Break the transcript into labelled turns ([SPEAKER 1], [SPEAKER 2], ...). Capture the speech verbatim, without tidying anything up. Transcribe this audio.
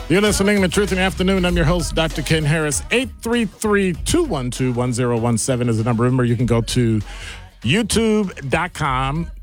[SPEAKER 1] You're listening to Truth in the Afternoon. I'm your host, Doctor Ken Harris. eight three three, two one two, one zero one seven is the number. Remember, you can go to youtube dot com